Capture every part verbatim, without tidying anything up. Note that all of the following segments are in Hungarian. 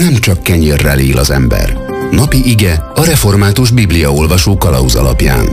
nem csak kenyérrel él az ember. Napi ige a református bibliaolvasó kalauz alapján.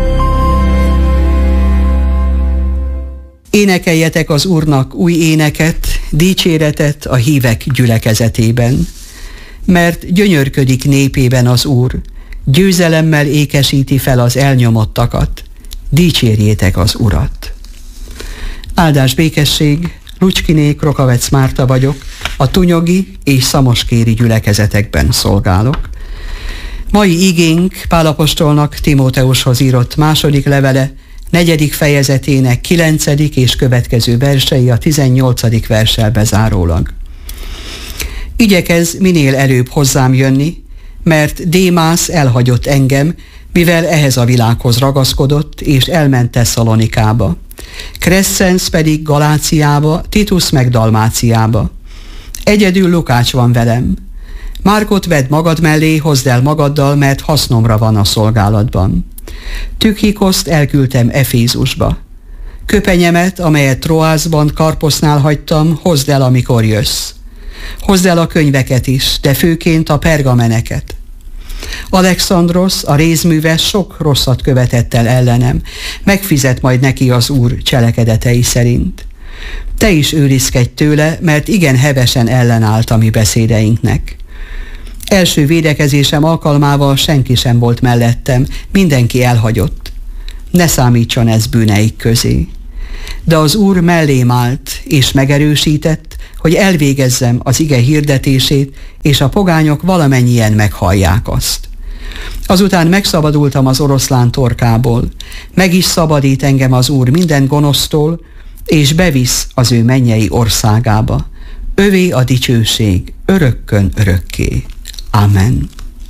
Énekeljetek az Úrnak új éneket, dicséretet a hívek gyülekezetében, mert gyönyörködik népében az Úr, győzelemmel ékesíti fel az elnyomottakat, dicsérjétek az Urat. Áldás békesség, Lucskiné Krokavec Márta vagyok, a tunyogi és szamoskéri gyülekezetekben szolgálok. Mai igénk Pál apostolnak Timóteushoz írott második levele, negyedik fejezetének kilencedik és következő versei a tizennyolcadik verssel bezárólag. Igyekezz minél előbb hozzám jönni, mert Démász elhagyott engem, mivel ehhez a világhoz ragaszkodott, és elment Tesszalonikába. Crescens pedig Galáciába, Titus meg Dalmáciába. Egyedül Lukács van velem. Márkot vedd magad mellé, hozd el magaddal, mert hasznomra van a szolgálatban. Tükhikoszt elküldtem Efézusba. Köpenyemet, amelyet Troászban Karposznál hagytam, hozd el, amikor jössz. Hozd el a könyveket is, de főként a pergameneket. Alexandrosz, a rézműves sok rosszat követett el ellenem, megfizet majd neki az Úr cselekedetei szerint. Te is őrizkedj tőle, mert igen hevesen ellenállt a mi beszédeinknek. Első védekezésem alkalmával senki sem volt mellettem, mindenki elhagyott. Ne számítson ez bűneik közé. De az Úr mellém állt, és megerősített, hogy elvégezzem az ige hirdetését, és a pogányok valamennyien meghallják azt. Azután megszabadultam az oroszlán torkából, meg is szabadít engem az Úr minden gonosztól, és bevisz az ő mennyei országába. Övé a dicsőség örökkön örökké. Amen.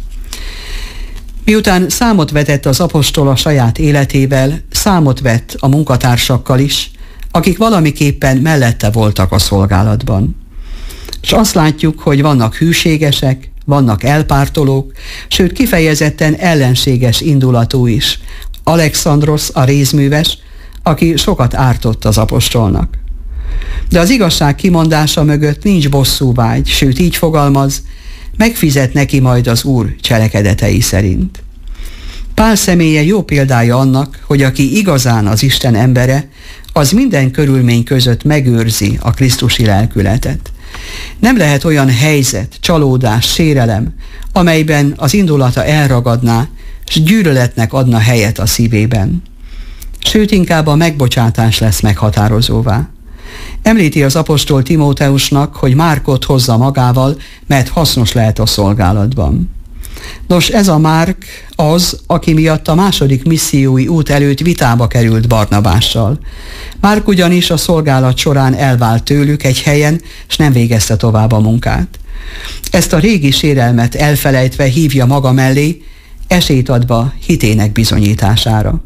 Miután számot vetett az apostol a saját életével, számot vett a munkatársakkal is, akik valamiképpen mellette voltak a szolgálatban. És azt látjuk, hogy vannak hűségesek, vannak elpártolók, sőt kifejezetten ellenséges indulatú is. Alexandrosz, a rézműves, aki sokat ártott az apostolnak. De az igazság kimondása mögött nincs bosszúvágy, sőt így fogalmaz, megfizet neki majd az Úr cselekedetei szerint. Pál személye jó példája annak, hogy aki igazán az Isten embere, az minden körülmény között megőrzi a krisztusi lelkületet. Nem lehet olyan helyzet, csalódás, sérelem, amelyben az indulata elragadná, s gyűlöletnek adna helyet a szívében. Sőt, inkább a megbocsátás lesz meghatározóvá. Említi az apostol Timóteusnak, hogy Márkot hozza magával, mert hasznos lehet a szolgálatban. Nos, ez a Márk az, aki miatt a második missziói út előtt vitába került Barnabással. Márk ugyanis a szolgálat során elvált tőlük egy helyen, s nem végezte tovább a munkát. Ezt a régi sérelmet elfelejtve hívja maga mellé, esélyt adva hitének bizonyítására.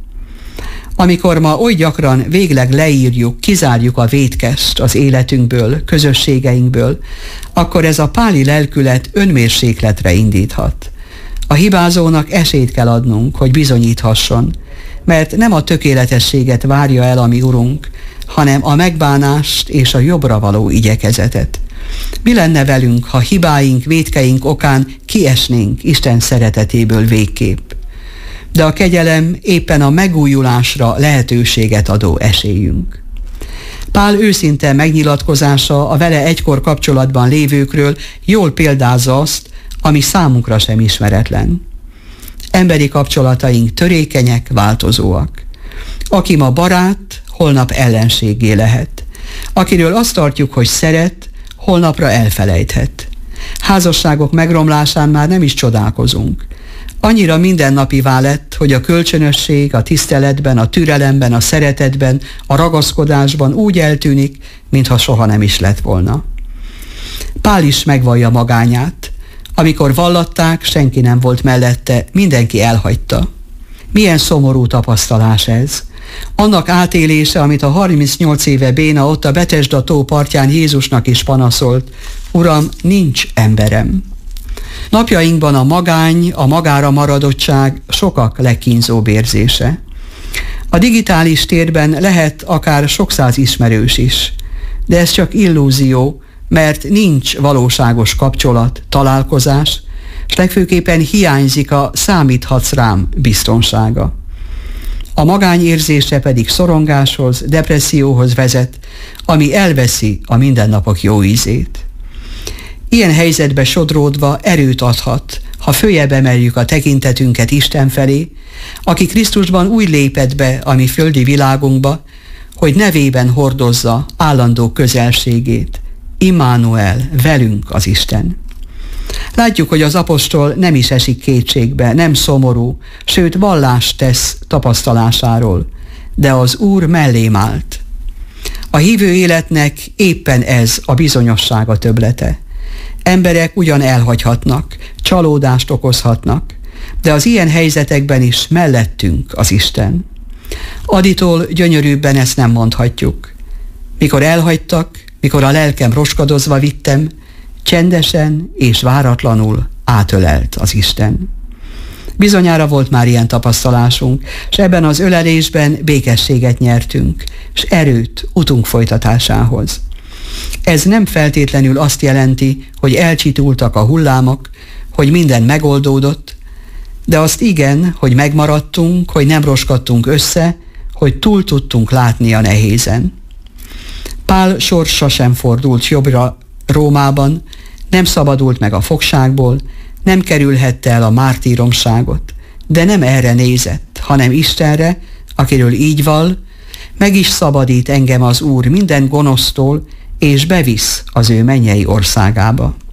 Amikor ma oly gyakran végleg leírjuk, kizárjuk a vétkest az életünkből, közösségeinkből, akkor ez a páli lelkület önmérsékletre indíthat. A hibázónak esélyt kell adnunk, hogy bizonyíthasson, mert nem a tökéletességet várja el a mi Urunk, hanem a megbánást és a jobbra való igyekezetet. Mi lenne velünk, ha hibáink, vétkeink okán kiesnénk Isten szeretetéből végképp? De a kegyelem éppen a megújulásra lehetőséget adó esélyünk. Pál őszinte megnyilatkozása a vele egykor kapcsolatban lévőkről jól példázza azt, ami számunkra sem ismeretlen. Emberi kapcsolataink törékenyek, változóak. Aki ma barát, holnap ellenséggé lehet. Akiről azt tartjuk, hogy szeret, holnapra elfelejthet. Házasságok megromlásán már nem is csodálkozunk. Annyira mindennapivá lett, hogy a kölcsönösség, a tiszteletben, a türelemben, a szeretetben, a ragaszkodásban úgy eltűnik, mintha soha nem is lett volna. Pál is megvallja magányát. Amikor vallatták, senki nem volt mellette, mindenki elhagyta. Milyen szomorú tapasztalás ez. Annak átélése, amit a harmincnyolc éve béna ott a Betesda tó partján Jézusnak is panaszolt: Uram, nincs emberem. Napjainkban a magány, a magára maradottság sokak legkínzóbb érzése. A digitális térben lehet akár sok száz ismerős is, de ez csak illúzió, mert nincs valóságos kapcsolat, találkozás, és legfőképpen hiányzik a számíthatsz rám biztonsága. A magányérzése pedig szorongáshoz, depresszióhoz vezet, ami elveszi a mindennapok jó ízét. Ilyen helyzetbe sodródva erőt adhat, ha följebb emeljük a tekintetünket Isten felé, aki Krisztusban úgy lépett be a mi földi világunkba, hogy nevében hordozza állandó közelségét. Immanuel, velünk az Isten. Látjuk, hogy az apostol nem is esik kétségbe, nem szomorú, sőt vallást tesz tapasztalásáról, de az Úr mellém állt. A hívő életnek éppen ez a bizonyossága többlete. Emberek ugyan elhagyhatnak, csalódást okozhatnak, de az ilyen helyzetekben is mellettünk az Isten. Aditól gyönyörűbben ezt nem mondhatjuk. Mikor elhagytak, mikor a lelkem roskadozva vittem, csendesen és váratlanul átölelt az Isten. Bizonyára volt már ilyen tapasztalásunk, és ebben az ölelésben békességet nyertünk, és erőt utunk folytatásához. Ez nem feltétlenül azt jelenti, hogy elcsitultak a hullámok, hogy minden megoldódott, de azt igen, hogy megmaradtunk, hogy nem roskadtunk össze, hogy túl tudtunk látni a nehézen. Pál sorsa sem fordult jobbra Rómában, nem szabadult meg a fogságból, nem kerülhette el a mártíromságot, de nem erre nézett, hanem Istenre, akiről így vall, meg is szabadít engem az Úr minden gonosztól, és bevisz az ő mennyei országába.